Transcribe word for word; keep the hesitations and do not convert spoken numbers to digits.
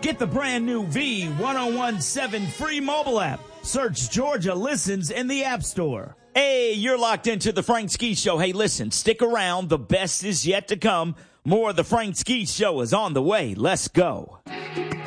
Get the brand new V ten seventeen free mobile app. Search Georgia Listens in the App Store. Hey, you're locked into the Frank Ski Show. Hey, listen, stick around. The best is yet to come. More of the Frank Ski Show is on the way. Let's go.